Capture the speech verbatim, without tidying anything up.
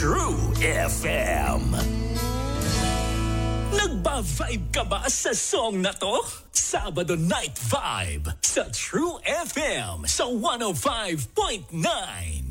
True F M. Nagba-vibe ka ba sa song na to? Sabado Night Vibe sa True F M sa one oh five point nine.